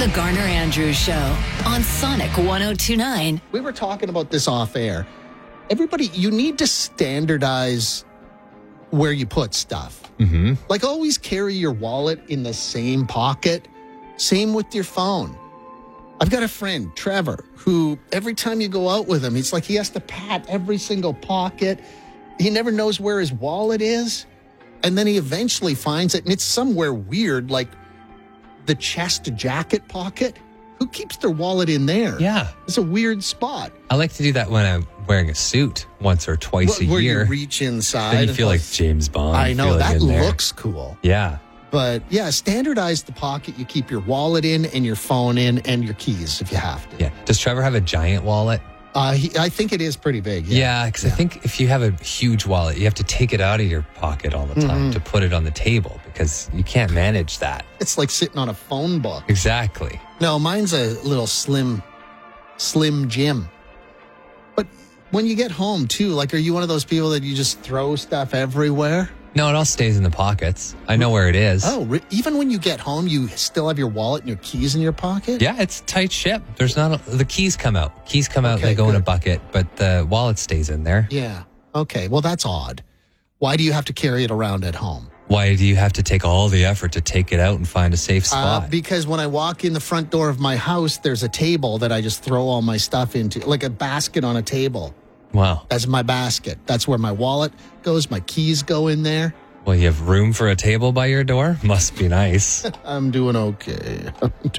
The Garner Andrews Show on Sonic 102.9. We were talking about this off air. Everybody, you need to standardize where you put stuff. Mm-hmm. Like always carry your wallet in the same pocket. Same with your phone. I've got a friend, Trevor, who every time you go out with him, it's like he has to pat every single pocket. He never knows where his wallet is. And then he eventually finds it, and it's somewhere weird, like the chest jacket pocket. Who keeps their wallet in there? Yeah. It's a weird spot. I like to do that when I'm wearing a suit once or twice a Where year. you reach inside. Then you feel like James Bond. I know, feeling that in there. looks cool. Yeah. But yeah, standardize the pocket you keep your wallet in and your phone in and your keys if you have to. Yeah. Does Trevor have a giant wallet? I think it is pretty big. Yeah, because I think if you have a huge wallet, you have to take it out of your pocket all the time to put it on the table because you can't manage that. It's like sitting on a phone book. Exactly. No, mine's a little slim Jim. But when you get home too, like, are you one of those people that you just throw stuff everywhere? No, it all stays in the pockets. I know where it is. Oh, even when you get home, you still have your wallet and your keys in your pocket? Yeah, it's tight ship. There's not the keys come out. Keys come out, Okay, they go in a good. bucket, but the wallet stays in there. Yeah. Okay. Well, that's odd. Why do you have to carry it around at home? Why do you have to take all the effort to take it out and find a safe spot? Because when I walk in the front door of my house, there's a table that I just throw all my stuff into, like a basket on a table. Wow. That's my basket. That's where my wallet goes. My keys go in there. Well, you have room for a table by your door? Must be nice. I'm doing okay.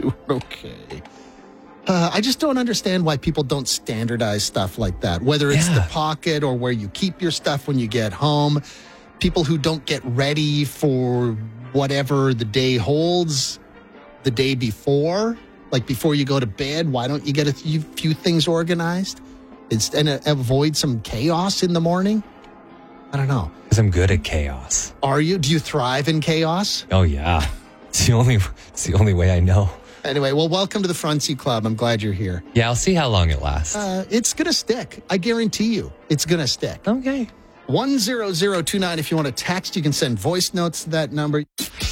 I just don't understand why people don't standardize stuff like that, whether it's the pocket or where you keep your stuff when you get home. People who don't get ready for whatever the day holds the day before, like before you go to bed. Why don't you get a few things organized and avoid some chaos in the morning? I don't know. Because I'm good at chaos. Are you? Do you thrive in chaos? Oh, yeah. It's the only way I know. Anyway, well, welcome to the Front Seat Club. I'm glad you're here. Yeah, I'll see how long it lasts. It's going to stick. I guarantee you it's going to stick. Okay. 10029. If you want to text, you can send voice notes to that number.